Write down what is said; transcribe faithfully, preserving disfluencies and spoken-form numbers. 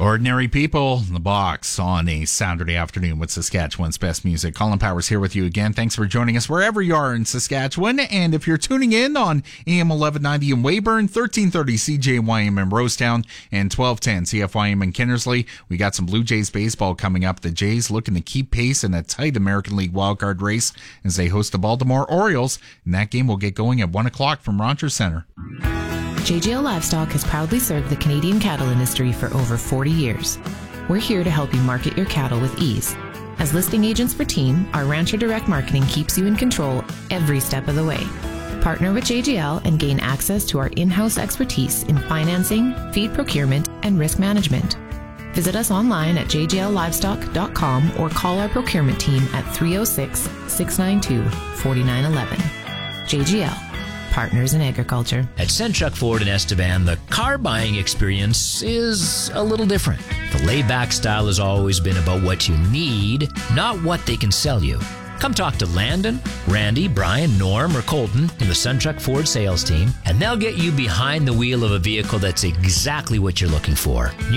Ordinary People in the Box on a Saturday afternoon with Saskatchewan's best music. Colin Powers here with you again. Thanks for joining us wherever you are in Saskatchewan. And if you're tuning in on A M eleven ninety in Weyburn, thirteen thirty C J Y M in Rosetown, and twelve ten C F Y M in Kinnersley, we got some Blue Jays baseball coming up. The Jays looking to keep pace in a tight American League wildcard race as they host the Baltimore Orioles. And that game will get going at one o'clock from Rogers Centre. J G L Livestock has proudly served the Canadian cattle industry for over forty years. We're here to help you market your cattle with ease. As listing agents for Team, our Rancher Direct Marketing keeps you in control every step of the way. Partner with J G L and gain access to our in-house expertise in financing, feed procurement, and risk management. Visit us online at j g l livestock dot com or call our procurement team at three oh six, six nine two, four nine one one. J G L. Partners in agriculture. At Senchuk Ford in Estevan, the car buying experience is a little different. The laid-back style has always been about what you need, not what they can sell you. Come talk to Landon, Randy, Brian, Norm, or Colton in the Senchuk Ford sales team, and they'll get you behind the wheel of a vehicle that's exactly what you're looking for.